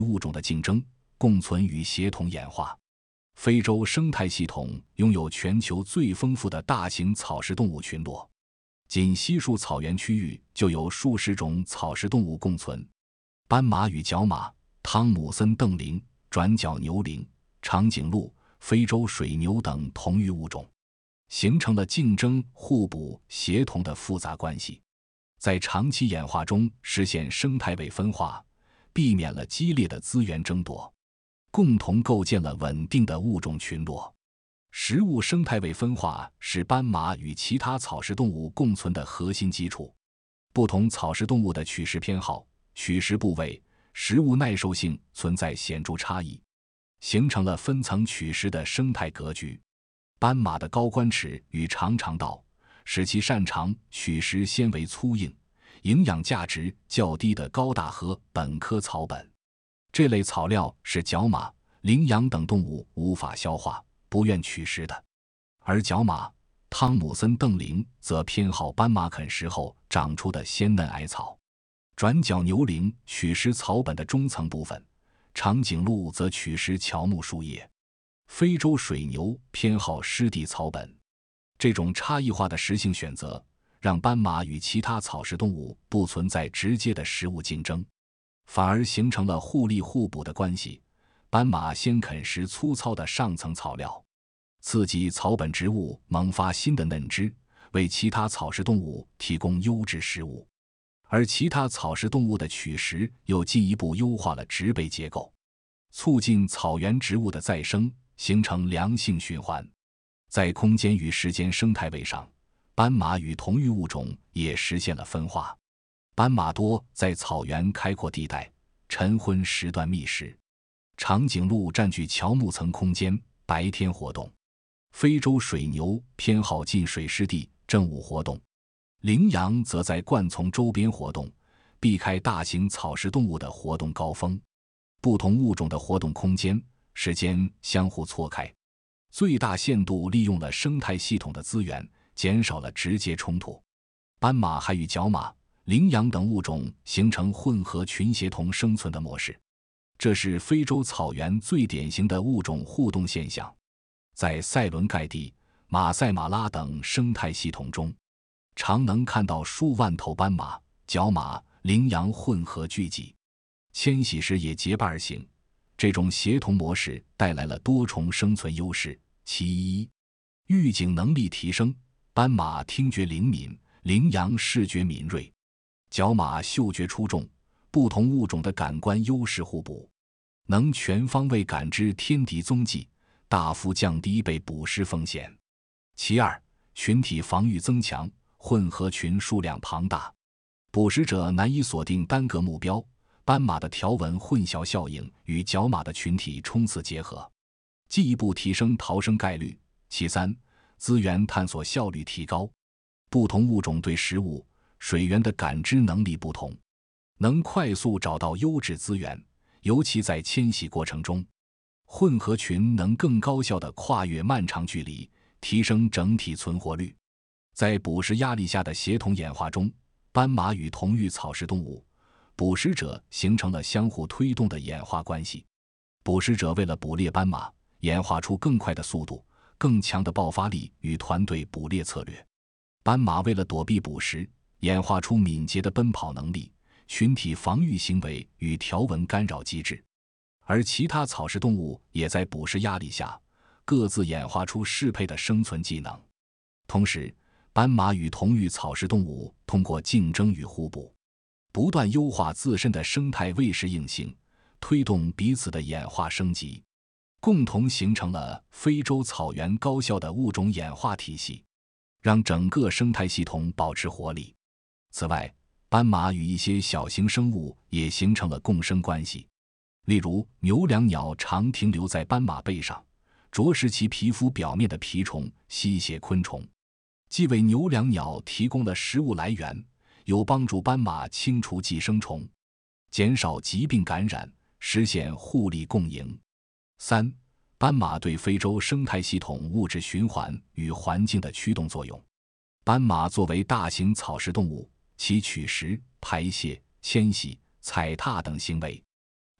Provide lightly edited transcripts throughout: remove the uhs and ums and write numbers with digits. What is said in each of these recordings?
物种的竞争、共存与协同演化。非洲生态系统拥有全球最丰富的大型草食动物群落，仅稀树草原区域就有数十种草食动物共存。斑马与角马、汤姆森瞪羚、转角牛羚、长颈鹿、非洲水牛等同域物种，形成了竞争、互补、协同的复杂关系，在长期演化中实现生态位分化，避免了激烈的资源争夺，共同构建了稳定的物种群落。食物生态位分化是斑马与其他草食动物共存的核心基础。不同草食动物的取食偏好、取食部位、食物耐受性存在显著差异，形成了分层取食的生态格局。斑马的高冠齿与长肠道使其擅长取食纤维粗硬、营养价值较低的高大和本科草本，这类草料是角马、羚羊等动物无法消化、不愿取食的。而角马、汤姆森瞪羚则偏好斑马啃食后长出的鲜嫩矮草。转角牛羚取食草本的中层部分，长颈鹿则取食乔木树叶。非洲水牛偏好湿地草本。这种差异化的食性选择，让斑马与其他草食动物不存在直接的食物竞争，反而形成了互利互补的关系。斑马先啃食粗糙的上层草料，刺激草本植物萌发新的嫩枝，为其他草食动物提供优质食物。而其他草食动物的取食又进一步优化了植被结构，促进草原植物的再生，形成良性循环。在空间与时间生态位上，斑马与同域物种也实现了分化。斑马多在草原开阔地带、晨昏时段觅食，长颈鹿占据乔木层空间，白天活动。非洲水牛偏好近水湿地，正午活动。羚羊则在灌丛周边活动，避开大型草食动物的活动高峰。不同物种的活动空间、时间相互错开，最大限度利用了生态系统的资源，减少了直接冲突。斑马还与角马、羚羊等物种形成混合群协同生存的模式，这是非洲草原最典型的物种互动现象。在塞伦盖蒂、马赛马拉等生态系统中，常能看到数万头斑马、角马、羚羊混合聚集，迁徙时也结伴而行。这种协同模式带来了多重生存优势。其一，预警能力提升，斑马听觉灵敏，羚羊视觉敏锐，角马嗅觉出众，不同物种的感官优势互补，能全方位感知天敌踪迹，大幅降低被捕食风险。其二，群体防御增强，混合群数量庞大，捕食者难以锁定单个目标。斑马的条纹混淆效应与角马的群体冲刺结合，进一步提升逃生概率。其三，资源探索效率提高，不同物种对食物、水源的感知能力不同，能快速找到优质资源，尤其在迁徙过程中，混合群能更高效地跨越漫长距离，提升整体存活率。在捕食压力下的协同演化中，斑马与同域草食动物、捕食者形成了相互推动的演化关系。捕食者为了捕猎斑马，演化出更快的速度、更强的爆发力与团队捕猎策略；斑马为了躲避捕食，演化出敏捷的奔跑能力、群体防御行为与条纹干扰机制。而其他草食动物也在捕食压力下，各自演化出适配的生存技能。同时，斑马与同域草食动物通过竞争与互补，不断优化自身的生态位适应性，推动彼此的演化升级，共同形成了非洲草原高效的物种演化体系，让整个生态系统保持活力。此外，斑马与一些小型生物也形成了共生关系，例如牛椋鸟常停留在斑马背上，啄食其皮肤表面的蜱虫、吸血昆虫，既为牛椋鸟提供了食物来源，有帮助斑马清除寄生虫，减少疾病感染，实现互利共赢。三、斑马对非洲生态系统物质循环与环境的驱动作用。斑马作为大型草食动物，其取食、排泄、迁徙、踩踏等行为，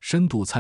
深度参